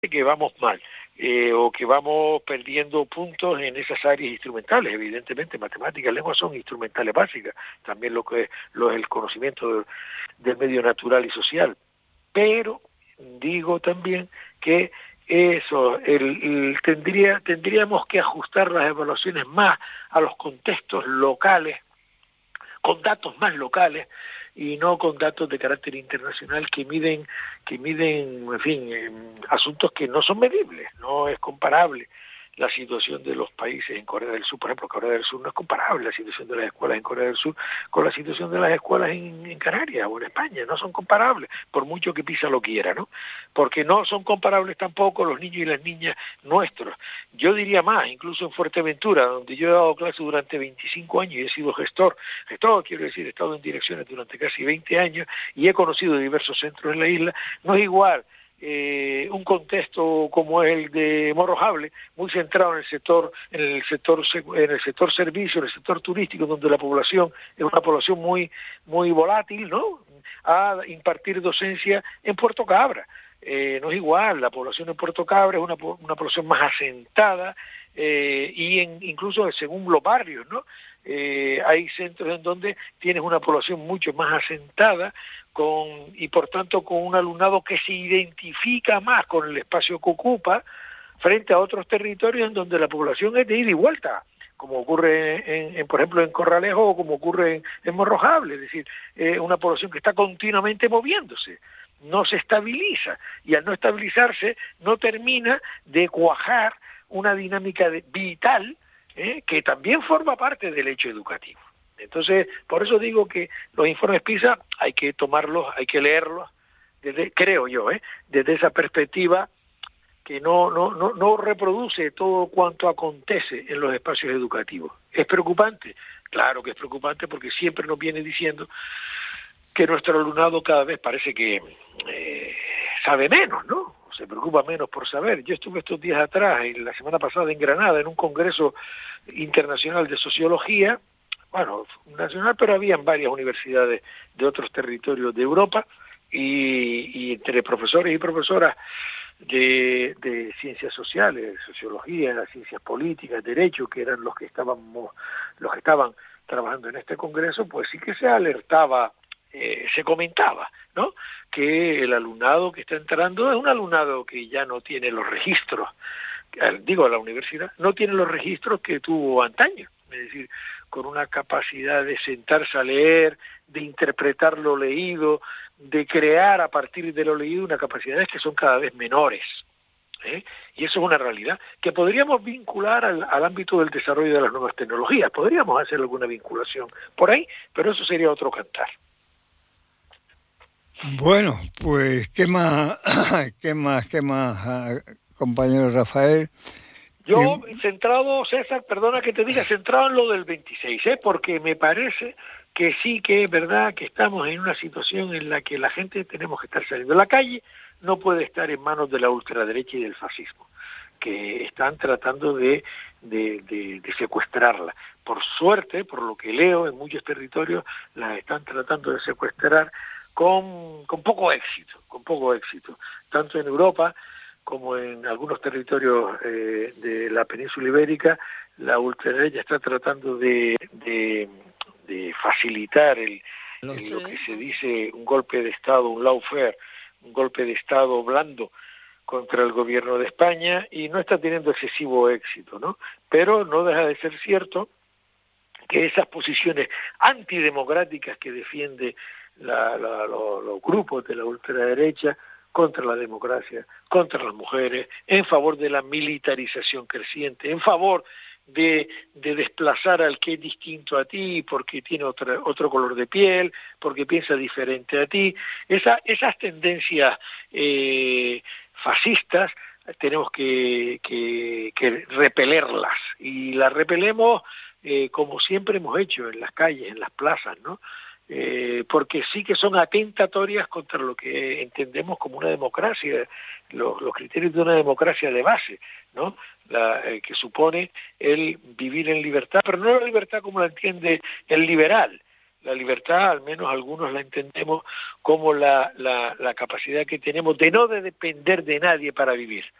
que vamos mal o que vamos perdiendo puntos en esas áreas instrumentales. Evidentemente, matemáticas, lenguas son instrumentales básicas, también lo es el conocimiento del medio natural y social. Pero digo también que eso, tendríamos que ajustar las evaluaciones más a los contextos locales, con datos más locales, y no con datos de carácter internacional que miden, en fin, asuntos que no son medibles. No es comparable la situación de los países en Corea del Sur. Por ejemplo, Corea del Sur no es comparable la situación de las escuelas en Corea del Sur con la situación de las escuelas en Canarias o en España. No son comparables, por mucho que PISA lo quiera, ¿no? Porque no son comparables tampoco los niños y las niñas nuestros. Yo diría más, incluso en Fuerteventura, donde yo he dado clase durante 25 años y he sido gestor, quiero decir, he estado en direcciones durante casi 20 años y he conocido diversos centros en la isla. No es igual un contexto como el de Morrojable, muy centrado en el sector servicio, en el sector turístico, donde la población es una población muy volátil, ¿no?, a impartir docencia en Puerto Cabra. No es igual, la población en Puerto Cabra es una población más asentada, incluso según los barrios, ¿no? Hay centros en donde tienes una población mucho más asentada y por tanto con un alumnado que se identifica más con el espacio que ocupa frente a otros territorios en donde la población es de ida y vuelta, como ocurre por ejemplo en Corralejo o como ocurre en Morrojable, es decir, una población que está continuamente moviéndose, no se estabiliza, y al no estabilizarse no termina de cuajar una dinámica vital que también forma parte del hecho educativo. Entonces, por eso digo que los informes PISA hay que tomarlos, hay que leerlos, creo yo, desde esa perspectiva que no reproduce todo cuanto acontece en los espacios educativos. ¿Es preocupante? Claro que es preocupante, porque siempre nos viene diciendo que nuestro alumnado cada vez parece que sabe menos, ¿no? Se preocupa menos por saber. Yo estuve estos días atrás, la semana pasada en Granada, en un congreso internacional de sociología, bueno, nacional, pero habían varias universidades de otros territorios de Europa, y entre profesores y profesoras de ciencias sociales, sociología, ciencias políticas, derecho, que eran los que estaban trabajando en este congreso, pues sí que se alertaba, se comentaba, ¿no?, que el alumnado que está entrando es un alumnado que ya no tiene los registros, la universidad no tiene los registros que tuvo antaño, es decir, con una capacidad de sentarse a leer, de interpretar lo leído, de crear a partir de lo leído unas capacidades que son cada vez menores. Y eso es una realidad que podríamos vincular al ámbito del desarrollo de las nuevas tecnologías. Podríamos hacer alguna vinculación por ahí, pero eso sería otro cantar. Bueno, pues, ¿qué más, compañero Rafael? Yo, centrado, César, perdona que te diga, centrado en lo del 26, porque me parece que sí que es verdad que estamos en una situación en la que la gente tenemos que estar saliendo a la calle, no puede estar en manos de la ultraderecha y del fascismo, que están tratando de secuestrarla. Por suerte, por lo que leo, en muchos territorios la están tratando de secuestrar con poco éxito, tanto en Europa como en algunos territorios de la península ibérica. La ultraderecha está tratando de facilitar lo que se dice un golpe de Estado, un lawfare, un golpe de Estado blando contra el gobierno de España, y no está teniendo excesivo éxito, ¿no? Pero no deja de ser cierto que esas posiciones antidemocráticas que defiende los grupos de la ultraderecha contra la democracia, contra las mujeres, en favor de la militarización creciente, en favor de desplazar al que es distinto a ti porque tiene otro color de piel, porque piensa diferente a ti. Esas tendencias fascistas tenemos que repelerlas, y las repelemos como siempre hemos hecho, en las calles, en las plazas, ¿no? Porque sí que son atentatorias contra lo que entendemos como una democracia, los criterios de una democracia de base, ¿no? Que supone el vivir en libertad, pero no la libertad como la entiende el liberal, La libertad, al menos algunos la entendemos como la capacidad que tenemos de no depender de nadie para vivir.